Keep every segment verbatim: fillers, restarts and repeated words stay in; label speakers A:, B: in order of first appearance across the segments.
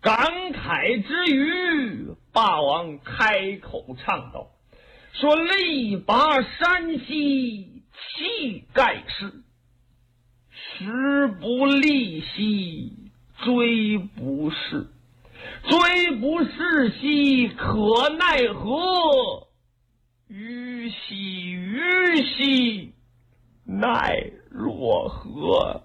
A: 感慨之余，霸王开口唱道：“说力拔山兮气盖世，时不利兮骓不逝，骓不逝兮可奈何，虞兮虞兮奈若何。”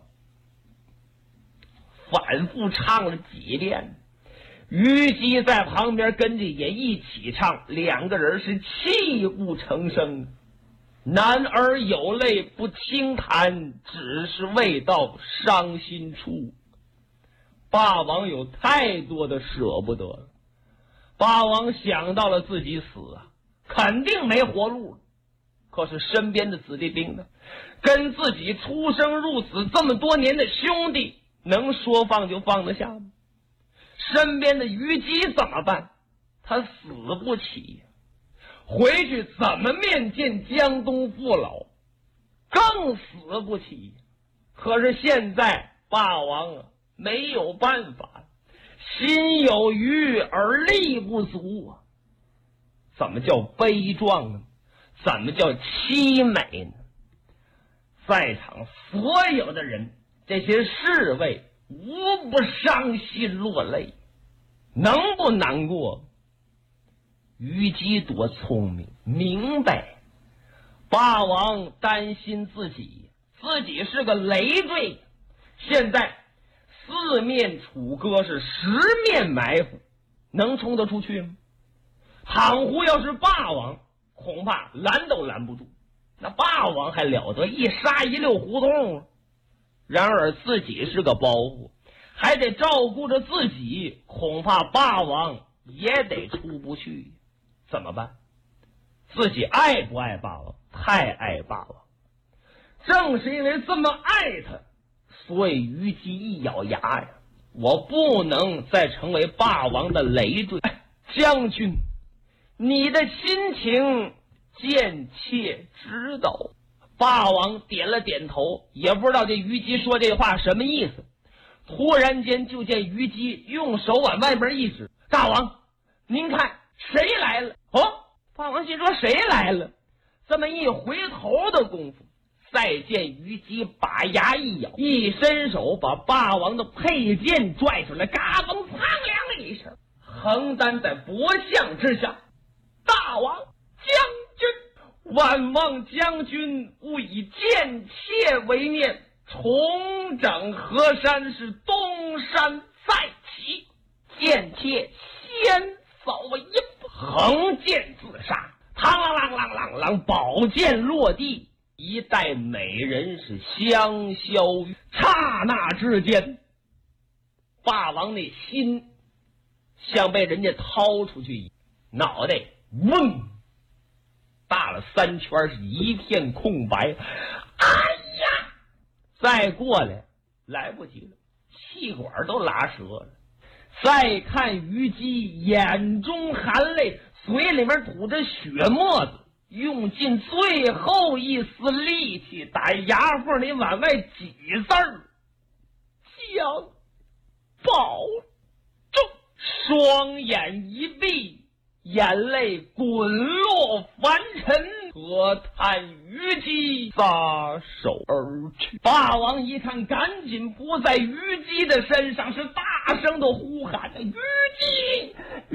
A: 反复唱了几遍，虞姬在旁边跟着也一起唱，两个人是泣不成声。男儿有泪不轻弹，只是未到伤心处。霸王有太多的舍不得，霸王想到了自己死啊，肯定没活路了。可是身边的子弟兵呢，跟自己出生入死这么多年的兄弟，能说放就放得下吗？身边的虞姬怎么办？他死不起，回去怎么面见江东父老？更死不起。可是现在霸王啊，没有办法，心有余而力不足啊。怎么叫悲壮呢？怎么叫凄美呢？在场所有的人，这些侍卫无不伤心落泪，能不难过？虞姬多聪明，明白霸王担心自己，自己是个累赘，现在四面楚歌，是十面埋伏，能冲得出去吗？倘乎要是霸王，恐怕拦都拦不住。那霸王还了得，一杀一溜胡同。然而自己是个包袱，还得照顾着自己，恐怕霸王也得出不去。怎么办？自己爱不爱霸王？太爱霸王。正是因为这么爱他，所以虞姬一咬牙呀，我不能再成为霸王的累赘。将军，你的心情贱妾知道。霸王点了点头，也不知道这虞姬说这话什么意思。突然间就见虞姬用手往外边一指：“大王，您看谁来了？”哦，霸王心说谁来了？这么一回头的功夫，再见虞姬把牙一咬，一伸手把霸王的佩剑拽出来，嘎嘣苍凉的一声，横担在脖项之下。大王，将军，万望将军勿以贱妾为念，重整河山，是东山再起。贱妾先走一步，横剑自杀，嘡啷啷啷啷啷，宝剑落地，一代美人是香消玉。刹那之间，霸王那心像被人家掏出去一样，脑袋嗡大了三圈，是一片空白。哎呀，再过来来不及了，气管都拉折了。再看虞姬眼中含泪，嘴里面吐着血沫子，用尽最后一丝力气打牙缝里往外挤字儿：将保重。双眼一闭，眼泪滚落凡尘，可叹虞姬撒手而去。霸王一看，赶紧扑在虞姬的身上，是大声的呼喊着：虞姬，虞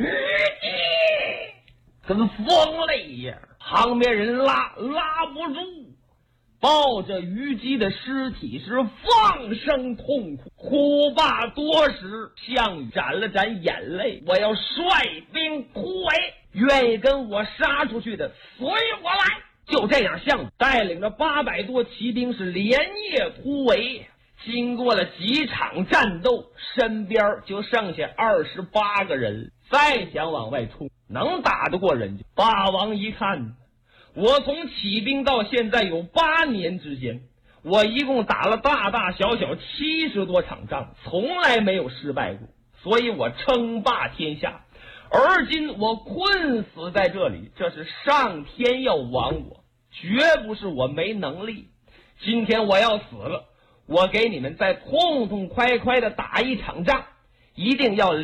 A: 姬！跟疯了一样。旁边人拉拉不住，抱着虞姬的尸体是放声痛哭。哭罢多时，项羽沾了沾眼泪：我要率兵突围，愿意跟我杀出去的随我来。就这样，项羽带领着八百多骑兵是连夜突围。经过了几场战斗，身边就剩下二十八个人，再想往外冲，能打得过人家？霸王一看，我从起兵到现在有八年之间，我一共打了大大小小七十多场仗，从来没有失败过，所以我称霸天下。而今我困死在这里，这是上天要亡我，绝不是我没能力。今天我要死了，我给你们再痛痛快快的打一场仗，一定要